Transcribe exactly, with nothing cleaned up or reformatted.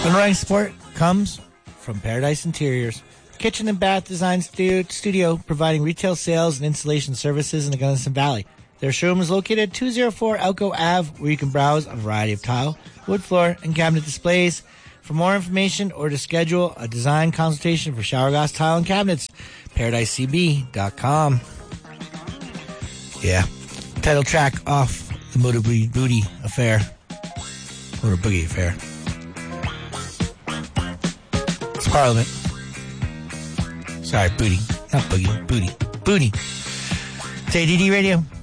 Underwriting support comes from Paradise Interiors, kitchen and bath design stu- studio providing retail sales and installation services in the Gunnison Valley. Their showroom is located at two oh four Elko Avenue, where you can browse a variety of tile, wood floor, and cabinet displays. For more information or to schedule a design consultation for shower glass tile and cabinets, paradise c b dot com. Yeah. Title track off the Motor Booty Affair. Motor Boogie Affair. It's Parliament. Sorry, Booty. Not Boogie. Booty. Booty. It's A D D Radio.